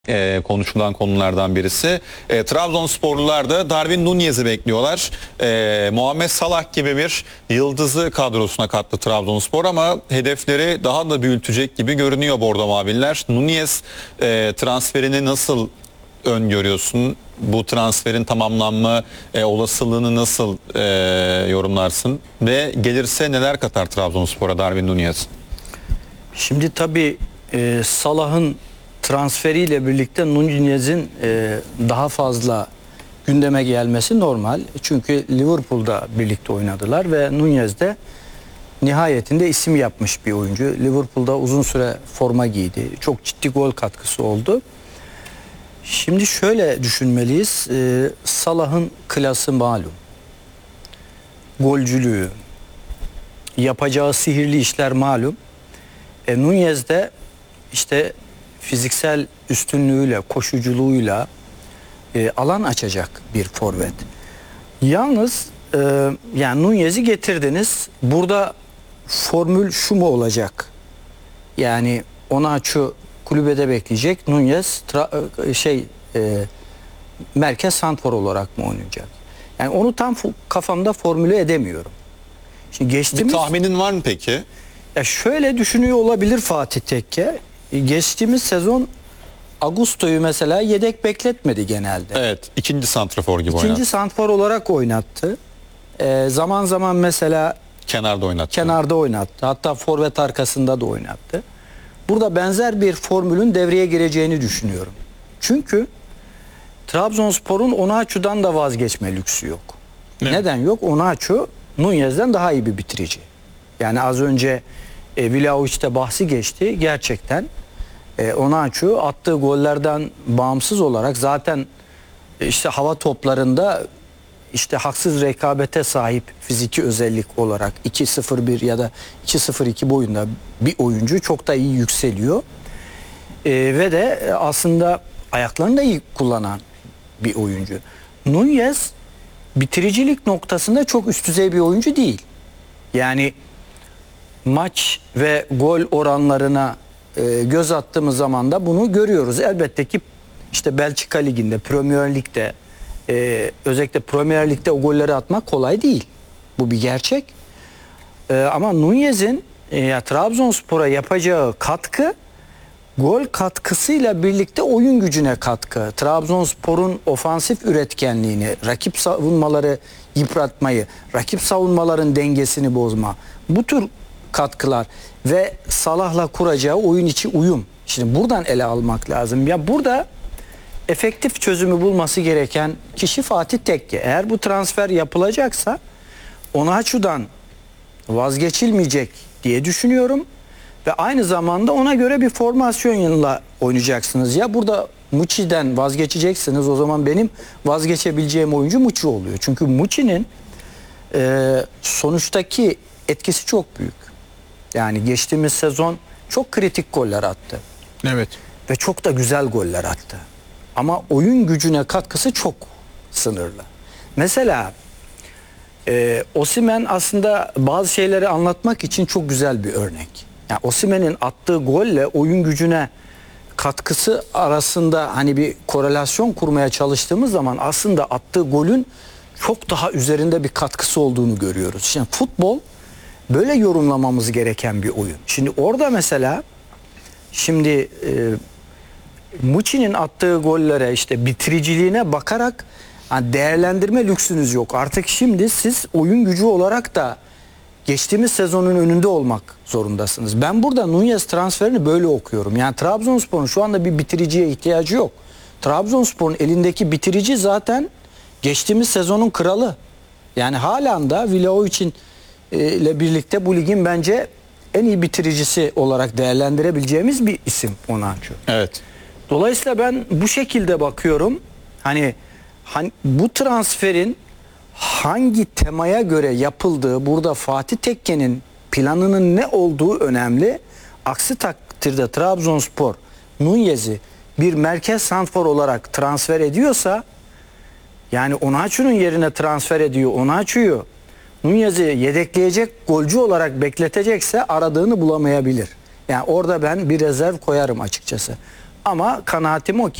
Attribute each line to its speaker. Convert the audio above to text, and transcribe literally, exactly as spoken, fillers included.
Speaker 1: E, konuşulan konulardan birisi. E, Trabzonsporlular da Darwin Nunez'i bekliyorlar. E, Muhammed Salah gibi bir yıldızı kadrosuna kattı Trabzonspor ama hedefleri daha da büyütecek gibi görünüyor Bordo Maviller. Nunez e, transferini nasıl öngörüyorsun? Bu transferin tamamlanma e, olasılığını nasıl e, yorumlarsın? Ve gelirse neler katar Trabzonspor'a Darwin Nunez?
Speaker 2: Şimdi tabii e, Salah'ın transferiyle birlikte Nunez'in e, daha fazla gündeme gelmesi normal. Çünkü Liverpool'da birlikte oynadılar ve Nunez de nihayetinde isim yapmış bir oyuncu. Liverpool'da uzun süre forma giydi. Çok ciddi gol katkısı oldu. Şimdi şöyle düşünmeliyiz. E, Salah'ın klası malum. Golcülüğü, yapacağı sihirli işler malum. E, Nunez de işte fiziksel üstünlüğüyle, koşuculuğuyla e, alan açacak bir forvet. Yalnız e, yani Nunez'i getirdiniz. Burada formül şu mu olacak? Yani Onaçu kulübede bekleyecek. Nunez tra- şey e, merkez santrfor olarak mı oynayacak? Yani onu tam kafamda formüle edemiyorum. Şimdi geçtiğimiz...
Speaker 1: Bir tahminin var mı peki?
Speaker 2: Ya şöyle düşünüyor olabilir Fatih Tekke. Geçtiğimiz sezon Augusto'yu mesela yedek bekletmedi genelde.
Speaker 1: Evet, ikinci santrafor gibi
Speaker 2: İkinci
Speaker 1: oynattı.
Speaker 2: santrafor olarak oynattı. Ee, zaman zaman mesela
Speaker 1: Kenarda oynattı.
Speaker 2: Kenarda oynattı. Hatta forvet arkasında da oynattı. Burada benzer bir formülün devreye gireceğini düşünüyorum. Çünkü Trabzonspor'un Onaçu'dan da vazgeçme lüksü yok. Ne? Neden yok? Onaçu Nunez'den daha iyi bir bitirici. Yani az önce e, Vlahovic'te bahsi geçti. Gerçekten e, Onaçu attığı gollerden bağımsız olarak zaten e, işte hava toplarında işte haksız rekabete sahip fiziki özellik olarak iki sıfır bir ya da iki sıfır iki boyunda bir oyuncu çok da iyi yükseliyor. E, ve de e, aslında ayaklarını da iyi kullanan bir oyuncu. Nunez bitiricilik noktasında çok üst düzey bir oyuncu değil. Yani maç ve gol oranlarına e, göz attığımız zaman da bunu görüyoruz. Elbette ki işte Belçika Ligi'nde, Premier Lig'de e, özellikle Premier Lig'de o golleri atmak kolay değil. Bu bir gerçek. E, ama Nunez'in e, ya Trabzonspor'a yapacağı katkı gol katkısıyla birlikte oyun gücüne katkı. Trabzonspor'un ofansif üretkenliğini, rakip savunmaları yıpratmayı, rakip savunmaların dengesini bozma. Bu tür katkılar ve Salah'la kuracağı oyun içi uyum. Şimdi buradan ele almak lazım. Ya burada efektif çözümü bulması gereken kişi Fatih Tekke. Eğer bu transfer yapılacaksa Onaçu'dan vazgeçilmeyecek diye düşünüyorum. Ve aynı zamanda ona göre bir formasyonla oynayacaksınız. Ya burada Muçi'den vazgeçeceksiniz, o zaman benim vazgeçebileceğim oyuncu Muçi oluyor. Çünkü Muçi'nin e, sonuçtaki etkisi çok büyük. Yani geçtiğimiz sezon çok kritik goller attı.
Speaker 3: Evet.
Speaker 2: Ve çok da güzel goller attı. Ama oyun gücüne katkısı çok sınırlı. Mesela e, Osimhen aslında bazı şeyleri anlatmak için çok güzel bir örnek. Yani Osimhen'in attığı golle oyun gücüne katkısı arasında hani bir korelasyon kurmaya çalıştığımız zaman aslında attığı golün çok daha üzerinde bir katkısı olduğunu görüyoruz. Şimdi futbol böyle yorumlamamız gereken bir oyun. Şimdi orada mesela şimdi e, Muçi'nin attığı gollere işte bitiriciliğine bakarak yani değerlendirme lüksünüz yok. Artık şimdi siz oyun gücü olarak da geçtiğimiz sezonun önünde olmak zorundasınız. Ben burada Nunez transferini böyle okuyorum. Yani Trabzonspor'un şu anda bir bitiriciye ihtiyacı yok. Trabzonspor'un elindeki bitirici zaten geçtiğimiz sezonun kralı. Yani halen de Vlahovic'in ile birlikte bu ligin bence en iyi bitiricisi olarak değerlendirebileceğimiz bir isim Onaçu.
Speaker 1: Evet.
Speaker 2: Dolayısıyla ben bu şekilde bakıyorum. Hani, hani bu transferin hangi temaya göre yapıldığı, burada Fatih Tekke'nin planının ne olduğu önemli. Aksi takdirde Trabzonspor Nunez'i bir merkez santrfor olarak transfer ediyorsa, yani Onaçu'nun yerine transfer ediyor Onaçu'yu, Nunez'i yedekleyecek golcü olarak bekletecekse aradığını bulamayabilir. Yani orada ben bir rezerv koyarım açıkçası. Ama kanaatim o ki